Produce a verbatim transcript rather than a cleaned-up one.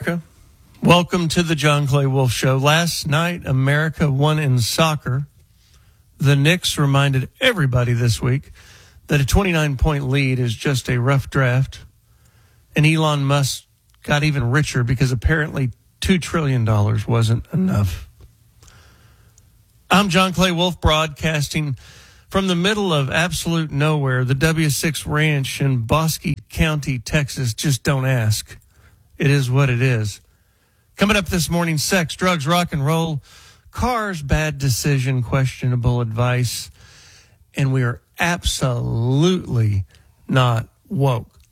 America. Welcome to the John Clay Wolf Show. Last night, America won in soccer. The Knicks reminded everybody this week that a twenty-nine point lead is just a rough draft. And Elon Musk got even richer because apparently two trillion dollars wasn't enough. I'm John Clay Wolf, broadcasting from the middle of absolute nowhere, the W six Ranch in Bosque County, Texas. Just don't ask. It is what it is. Coming up this morning, sex, drugs, rock and roll, cars, bad decision, questionable advice, and we are absolutely not woke.